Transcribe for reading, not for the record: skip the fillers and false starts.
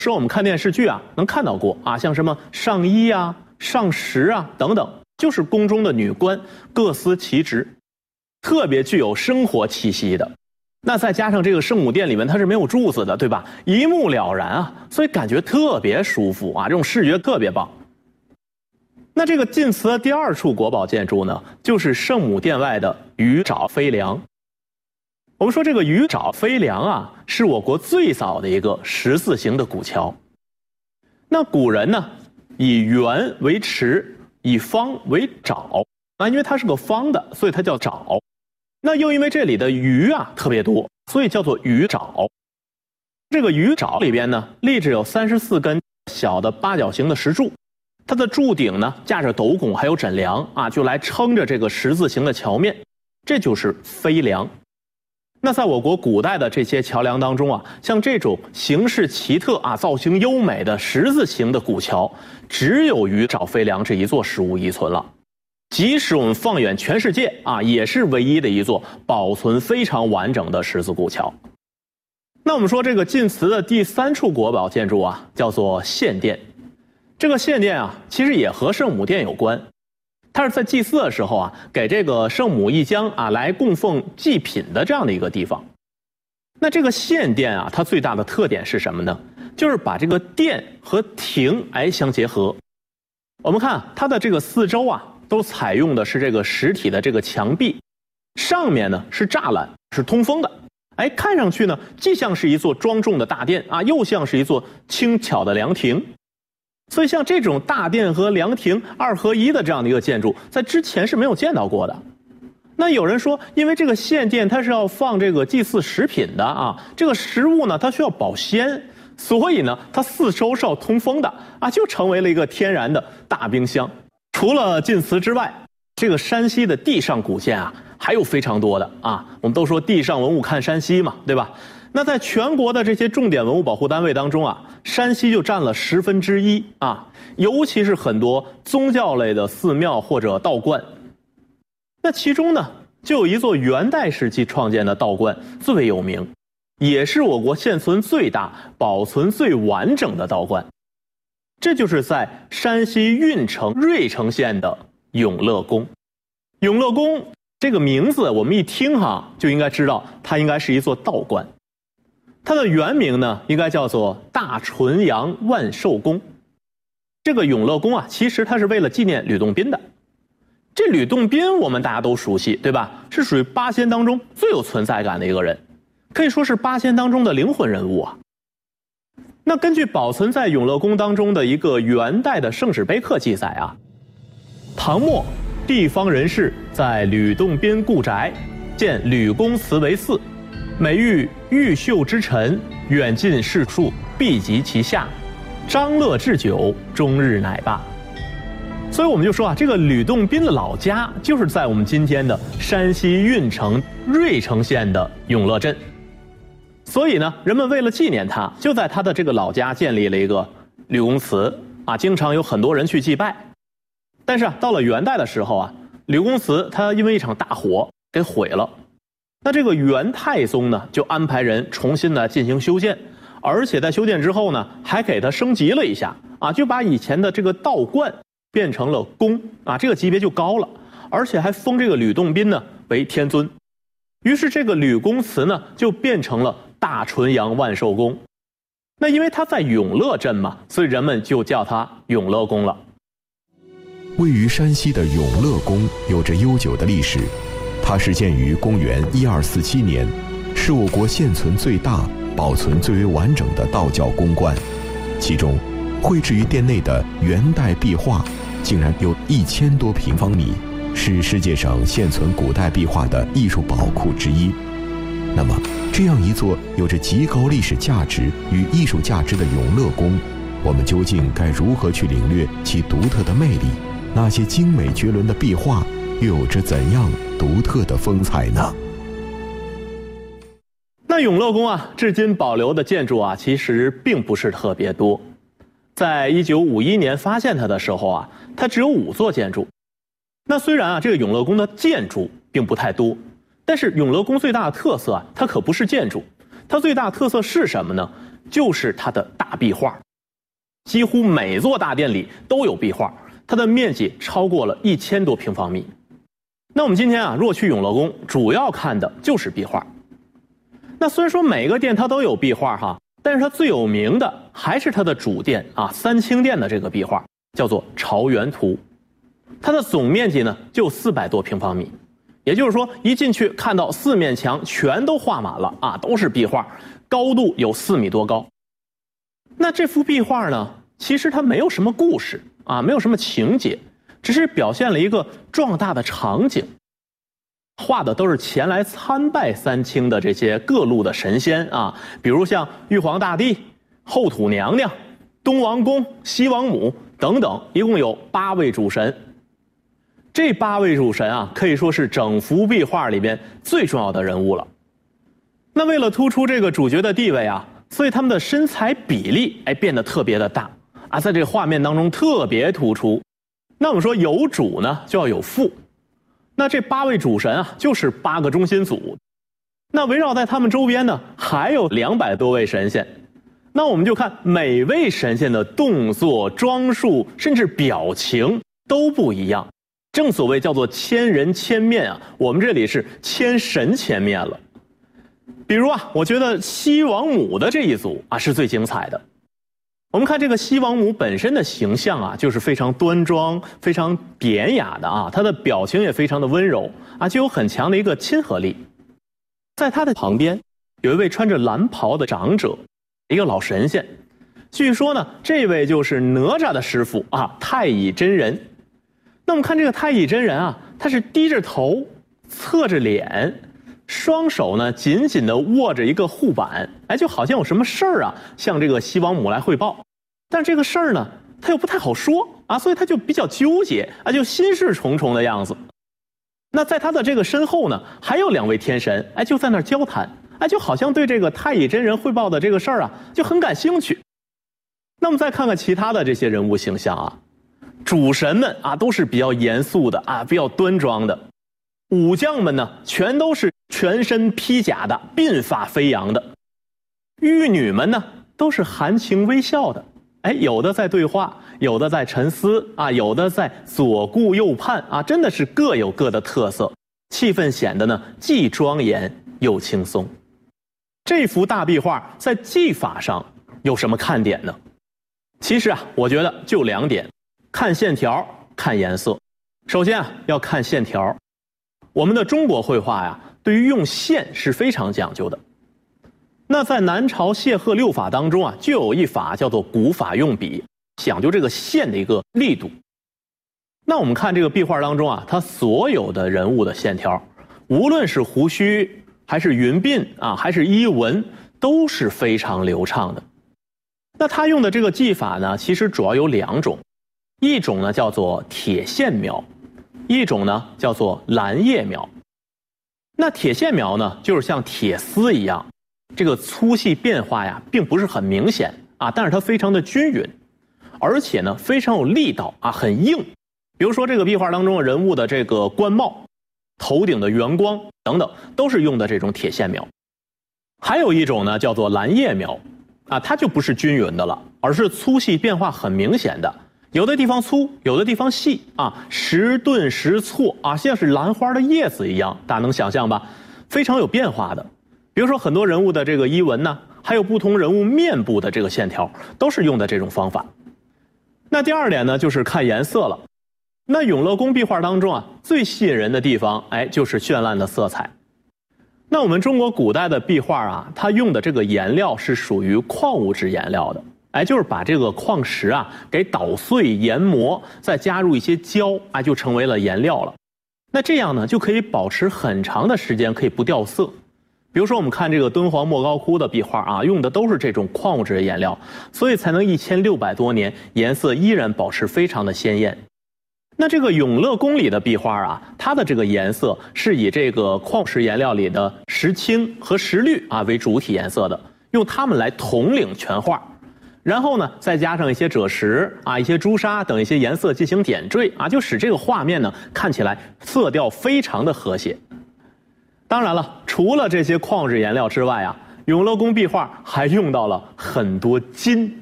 说我们看电视剧啊，能看到过啊，像什么上衣啊、上食啊等等，就是宫中的女官各司其职，特别具有生活气息的。那再加上这个圣母殿里面它是没有柱子的，对吧？一目了然啊，所以感觉特别舒服啊，这种视觉特别棒。那这个晋祠的第二处国宝建筑呢，就是圣母殿外的鱼沼飞梁。我们说这个鱼沼飞梁啊，是我国最早的一个十字形的古桥。那古人呢，以圆为池，以方为沼啊，因为它是个方的，所以它叫沼。那又因为这里的鱼啊特别多，所以叫做鱼沼。这个鱼沼里边呢，立着有34根小的八角形的石柱，它的柱顶呢架着斗拱，还有枕梁啊，就来撑着这个十字形的桥面，这就是飞梁。那在我国古代的这些桥梁当中啊，像这种形式奇特啊、造型优美的十字形的古桥，只有鱼沼飞梁这一座实物遗存了。即使我们放眼全世界啊，也是唯一的一座保存非常完整的十字古桥。那我们说这个晋祠的第3处国宝建筑啊，叫做献殿。这个献殿啊，其实也和圣母殿有关。它是在祭祀的时候啊，给这个圣母一江啊来供奉祭品的这样的一个地方。那这个献殿啊，它最大的特点是什么呢？就是把这个殿和亭相结合。我们看它的这个四周啊，都采用的是这个实体的这个墙壁，上面呢是栅栏，是通风的。看上去呢，既像是一座庄重的大殿啊，又像是一座轻巧的凉亭。所以像这种大殿和凉亭2合1的这样的一个建筑，在之前是没有见到过的。那有人说，因为这个献殿它是要放这个祭祀食品的啊，这个食物呢它需要保鲜，所以呢它四周是要通风的啊，就成为了一个天然的大冰箱。除了晋祠之外，这个山西的地上古建啊，还有非常多的啊。我们都说地上文物看山西嘛，对吧？那在全国的这些重点文物保护单位当中啊，山西就占了1/10啊，尤其是很多宗教类的寺庙或者道观。那其中呢，就有一座元代时期创建的道观最为有名，也是我国现存最大、保存最完整的道观。这就是在山西运城芮城县的永乐宫。永乐宫这个名字我们一听就应该知道它应该是一座道观。它的原名呢，应该叫做大纯阳万寿宫。这个永乐宫啊，其实它是为了纪念吕洞宾的。这吕洞宾我们大家都熟悉，对吧？是属于8仙当中最有存在感的一个人，可以说是8仙当中的灵魂人物啊。那根据保存在永乐宫当中的一个元代的圣史碑刻记载啊，唐末地方人士在吕洞宾故宅建吕公祠为祀，每遇玉秀之臣，远近士庶必及其下，张乐置酒，终日乃罢。所以我们就说啊，这个吕洞宾的老家就是在我们今天的山西运城芮城县的永乐镇。所以呢，人们为了纪念他，就在他的这个老家建立了一个吕公祠啊，经常有很多人去祭拜。但是到了元代的时候啊，吕公祠它因为一场大火给毁了。那这个元太宗呢，就安排人重新的进行修建，而且在修建之后呢，还给它升级了一下啊，就把以前的这个道观变成了宫啊，这个级别就高了，而且还封这个吕洞宾呢为天尊。于是这个吕公祠呢，就变成了大纯阳万寿宫。那因为它在永乐镇嘛，所以人们就叫它永乐宫了。 位于山西的永乐宫有着悠久的历史，它始建于公元1247年，是我国现存最大、保存最为完整的道教宫观。其中，绘制于殿内的元代壁画竟然有1000多平方米，是世界上现存古代壁画的艺术宝库之一。那么，这样一座有着极高历史价值与艺术价值的永乐宫，我们究竟该如何去领略其独特的魅力？那些精美绝伦的壁画又有着怎样独特的风采呢？ 那永乐宫啊，至今保留的建筑啊，其实并不是特别多。在1951年发现它的时候啊，它只有5座建筑。那虽然啊，这个永乐宫的建筑并不太多，但是永乐宫最大的特色啊，它可不是建筑，它最大的特色是什么呢？ 就是它的大壁画，几乎每座大殿里都有壁画，它的面积超过了1000多平方米。那我们今天啊，若去永乐宫，主要看的就是壁画。那虽然说每个殿它都有壁画哈，但是它最有名的还是它的主殿啊，三清殿的这个壁画叫做《朝元图》，它的总面积呢就400多平方米。也就是说，一进去看到4面墙全都画满了啊，都是壁画，高度有4米多高。那这幅壁画呢，其实它没有什么故事啊，没有什么情节，只是表现了一个壮大的场景，画的都是前来参拜三清的这些各路的神仙啊，比如像玉皇大帝、后土娘娘、东王公、西王母等等，一共有8位主神。这8位主神啊，可以说是整幅壁画里边最重要的人物了。那为了突出这个主角的地位啊，所以他们的身材比例变得特别的大啊，在这个画面当中特别突出。那我们说有主呢，就要有副。那这8位主神啊，就是8个中心组。那围绕在他们周边呢，还有200多位神仙。那我们就看每位神仙的动作、装束，甚至表情都不一样。正所谓叫做千人千面啊，我们这里是千神千面了。比如啊，我觉得西王母的这一组啊是最精彩的。我们看这个西王母本身的形象啊，就是非常端庄、非常典雅的啊，她的表情也非常的温柔啊，具有很强的一个亲和力。在她的旁边有一位穿着蓝袍的长者，一个老神仙。据说呢，这位就是哪吒的师傅啊，太乙真人。那我们看这个太乙真人啊，他是低着头，侧着脸，双手呢紧紧地握着一个护板，就好像有什么事儿啊，向这个西王母来汇报。但这个事儿呢，他又不太好说啊，所以他就比较纠结啊，就心事重重的样子。那在他的这个身后呢，还有2位天神，就在那儿交谈，就好像对这个太乙真人汇报的这个事儿啊，就很感兴趣。那么再看看其他的这些人物形象啊。主神们啊，都是比较严肃的啊，比较端庄的。武将们呢，全都是全身披甲的，鬓发飞扬的。玉女们呢，都是含情微笑的。有的在对话，有的在沉思啊，有的在左顾右盼啊，真的是各有各的特色，气氛显得呢既庄严又轻松。这幅大壁画在技法上有什么看点呢？其实啊，我觉得就2点。看线条，看颜色。首先啊，要看线条。我们的中国绘画呀，对于用线是非常讲究的。那在南朝谢赫6法当中啊，就有一法叫做古法用笔，讲究这个线的一个力度。那我们看这个壁画当中啊，它所有的人物的线条，无论是胡须还是云鬓啊，还是衣纹，都是非常流畅的。那他用的这个技法呢，其实主要有2种。一种呢叫做铁线描，一种呢叫做蓝叶描。那铁线描呢，就是像铁丝一样，这个粗细变化呀，并不是很明显啊，但是它非常的均匀，而且呢非常有力道啊，很硬。比如说这个壁画当中的人物的这个冠帽、头顶的圆光等等，都是用的这种铁线描。还有一种呢叫做蓝叶描啊，它就不是均匀的了，而是粗细变化很明显的。有的地方粗，有的地方细啊，时顿时错啊，像是兰花的叶子一样，大家能想象吧？非常有变化的。比如说很多人物的这个衣纹呢，还有不同人物面部的这个线条，都是用的这种方法。那第2点呢，就是看颜色了。那永乐宫壁画当中啊，最吸引人的地方，就是绚烂的色彩。那我们中国古代的壁画啊，它用的这个颜料是属于矿物质颜料的。就是把这个矿石啊给捣碎研磨，再加入一些胶就成为了颜料了。那这样呢，就可以保持很长的时间，可以不掉色。比如说我们看这个敦煌莫高窟的壁画啊，用的都是这种矿物质的颜料，所以才能1600多年颜色依然保持非常的鲜艳。那这个永乐宫里的壁画啊，它的这个颜色是以这个矿石颜料里的石青和石绿啊为主体颜色的，用它们来统领全画。然后呢，再加上一些赭石啊、一些朱砂等一些颜色进行点缀啊，就使这个画面呢看起来色调非常的和谐。当然了，除了这些矿质颜料之外啊， 永乐宫壁画还用到了很多金。